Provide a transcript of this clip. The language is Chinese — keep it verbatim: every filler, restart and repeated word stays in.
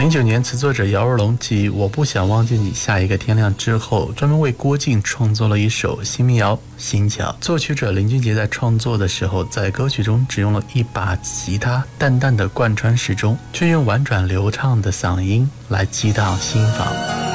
零九年，词作者姚若龙继《我不想忘记你》下一个天亮之后，专门为郭靖创作了一首新民谣《心桥》。作曲者林俊杰在创作的时候，在歌曲中只用了一把吉他，淡淡的贯穿始终，却用婉转流畅的嗓音来激荡心房。